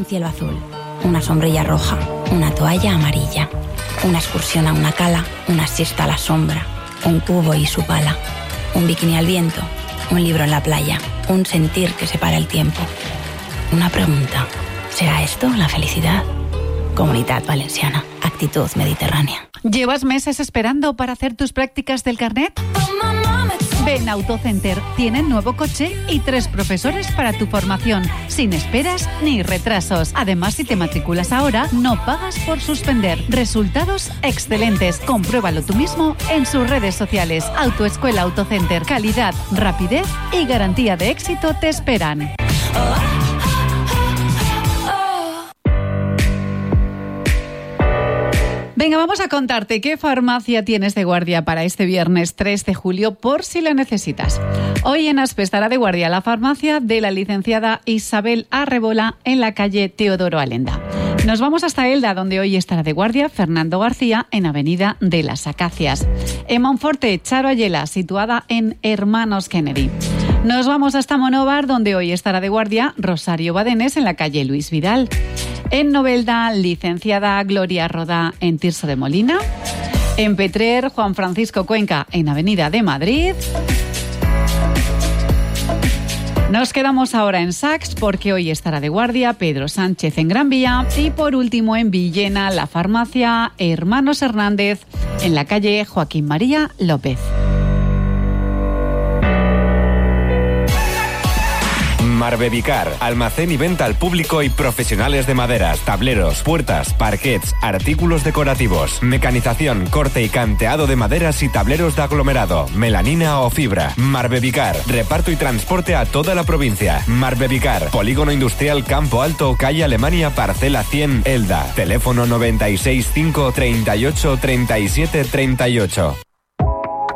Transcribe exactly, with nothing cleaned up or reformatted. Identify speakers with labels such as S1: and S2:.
S1: Un cielo azul, una sombrilla roja, una toalla amarilla, una excursión a una cala, una siesta a la sombra, un cubo y su pala, un bikini al viento, un libro en la playa, un sentir que separa el tiempo. Una pregunta, ¿será esto la felicidad? Comunidad Valenciana, actitud mediterránea.
S2: ¿Llevas meses esperando para hacer tus prácticas del carnet? Ven a Autocenter, tienen nuevo coche y tres profesores para tu formación, sin esperas ni retrasos. Además, si te matriculas ahora, no pagas por suspender. Resultados excelentes. Compruébalo tú mismo en sus redes sociales. Autoescuela Autocenter, calidad, rapidez y garantía de éxito te esperan. Venga, vamos a contarte qué farmacia tienes de guardia para este viernes tres de julio por si la necesitas. Hoy en Aspe estará de guardia la farmacia de la licenciada Isabel Arrebola en la calle Teodoro Alenda. Nos vamos hasta Elda, donde hoy estará de guardia Fernando García en Avenida de las Acacias. En Monforte, Charo Ayela, situada en Hermanos Kennedy. Nos vamos hasta Monóvar, donde hoy estará de guardia Rosario Badenes en la calle Luis Vidal. En Novelda, licenciada Gloria Rodá en Tirso de Molina. En Petrer, Juan Francisco Cuenca en Avenida de Madrid. Nos quedamos ahora en Sax porque hoy estará de guardia Pedro Sánchez en Gran Vía. Y por último en Villena, la farmacia Hermanos Hernández en la calle Joaquín María López.
S3: Marbevicar, almacén y venta al público y profesionales de maderas, tableros, puertas, parquets, artículos decorativos, mecanización, corte y canteado de maderas y tableros de aglomerado, melanina o fibra. Marbevicar, reparto y transporte a toda la provincia. Marbevicar, Polígono Industrial Campo Alto, calle Alemania, parcela cien, Elda. Teléfono noventa y seis cinco treinta y ocho treinta y siete treinta y ocho.